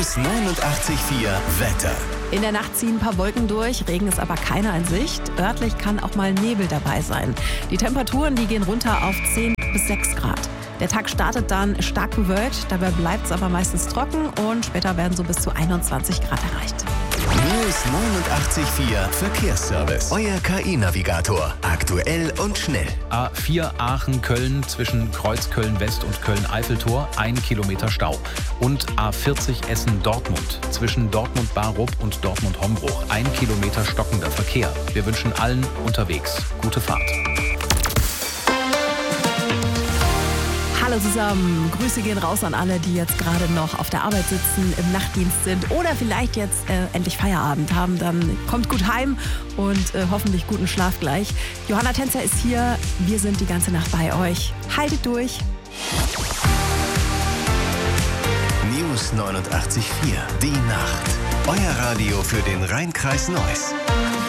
News 89.4 Wetter. In der Nacht ziehen ein paar Wolken durch, Regen ist aber keiner in Sicht. Örtlich kann auch mal Nebel dabei sein. Die Temperaturen, die gehen runter auf 10 bis 6 Grad. Der Tag startet dann stark bewölkt, dabei bleibt es aber meistens trocken und später werden so bis zu 21 Grad erreicht. News 89.4 Verkehrsservice. Euer KI-Navigator. Aktuell und schnell. A4 Aachen-Köln zwischen Kreuzköln-West und Köln-Eiffeltor 1 Kilometer Stau. Und A40 Essen-Dortmund zwischen Dortmund-Barup und Dortmund-Hombruch 1 Kilometer stockender Verkehr. Wir wünschen allen unterwegs gute Fahrt. Hallo zusammen, Grüße gehen raus an alle, die jetzt gerade noch auf der Arbeit sitzen, im Nachtdienst sind oder vielleicht jetzt endlich Feierabend haben. Dann kommt gut heim und hoffentlich guten Schlaf gleich. Johanna Tänzer ist hier, wir sind die ganze Nacht bei euch. Haltet durch. News 89.4, die Nacht. Euer Radio für den Rhein-Kreis Neuss.